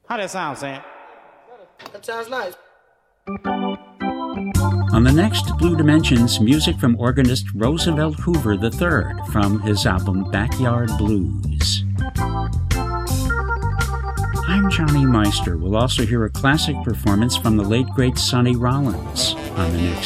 How that sound, Sam? That sounds nice. On the next Blue Dimensions, music from organist Roosevelt Hoover III from his album Backyard Blues. I'm Johnny Meister. We'll also hear a classic performance from the late, great Sonny Rollins on the next